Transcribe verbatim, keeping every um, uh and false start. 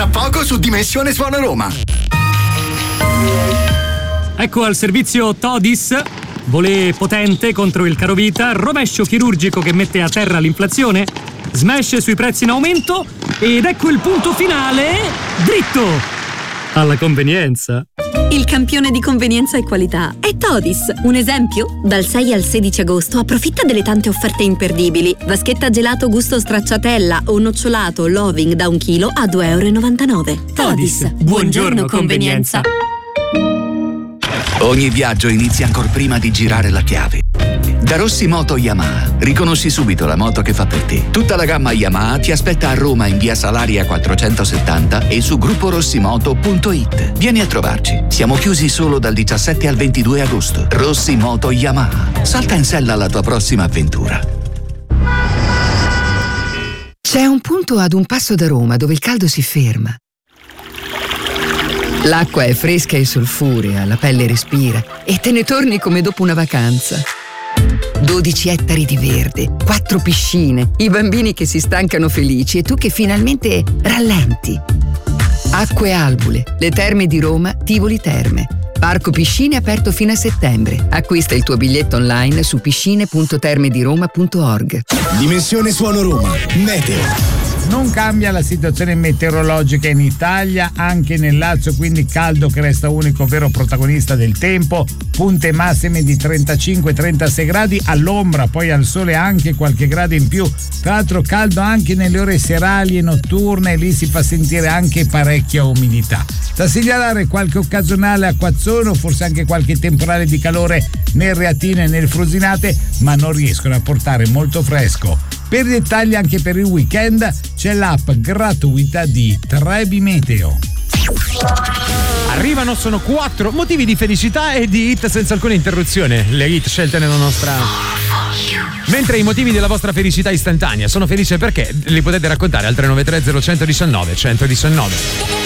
Tra poco su Dimensione Suono Roma. Ecco al servizio Todis. Volée potente contro il carovita, rovescio chirurgico che mette a terra l'inflazione, smash sui prezzi in aumento ed ecco il punto finale, dritto alla convenienza. Il campione di convenienza e qualità è Todis. Un esempio? Dal sei al sedici agosto approfitta delle tante offerte imperdibili. Vaschetta gelato gusto stracciatella o nocciolato Loving da un chilo a due e novantanove euro. Todis, Todis. buongiorno convenienza. Ogni viaggio inizia ancora prima di girare la chiave. Da Rossi Moto Yamaha riconosci subito la moto che fa per te. Tutta la gamma Yamaha ti aspetta a Roma in via Salaria quattrocentosettanta e su gruppo rossimoto punto it. Vieni a trovarci. Siamo chiusi solo dal diciassette al ventidue agosto. Rossi Moto Yamaha. Salta in sella alla tua prossima avventura. C'è un punto ad un passo da Roma dove il caldo si ferma. L'acqua è fresca e solfurea, la pelle respira e te ne torni come dopo una vacanza. dodici ettari di verde, quattro piscine, i bambini che si stancano felici e tu che finalmente rallenti. Acque Albule, le terme di Roma, Tivoli Terme. Parco Piscine aperto fino a settembre. Acquista il tuo biglietto online su piscine punto termediroma punto org. Dimensione Suono Roma. Meteo. Non cambia la situazione meteorologica in Italia, anche nel Lazio, quindi caldo che resta unico vero protagonista del tempo, punte massime di trentacinque trentasei gradi, all'ombra, poi al sole anche qualche grado in più, tra l'altro caldo anche nelle ore serali e notturne, e lì si fa sentire anche parecchia umidità. Da segnalare qualche occasionale acquazzone o forse anche qualche temporale di calore nel Reatino e nel Frusinate, ma non riescono a portare molto fresco. Per i dettagli anche per il weekend c'è l'app gratuita di Trebi Meteo. Arrivano, sono quattro motivi di felicità e di hit senza alcuna interruzione. Le hit scelte nella nostra... Mentre i motivi della vostra felicità istantanea sono felice perché li potete raccontare al tre nove tre zero uno uno nove uno uno nove.